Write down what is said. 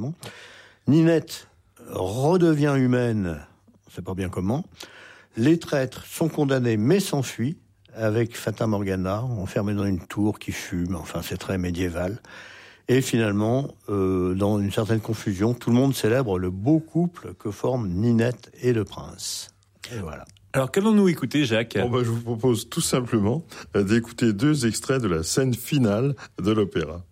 exactement. Ninette redevient humaine, on ne sait pas bien comment. Les traîtres sont condamnés mais s'enfuient avec Fata Morgana, enfermée dans une tour qui fume, enfin c'est très médiéval. Et finalement, dans une certaine confusion, tout le monde célèbre le beau couple que forment Ninette et le prince. Et voilà. Alors qu'allons-nous écouter, Jacques ? Je vous propose tout simplement d'écouter 2 extraits de la scène finale de l'opéra.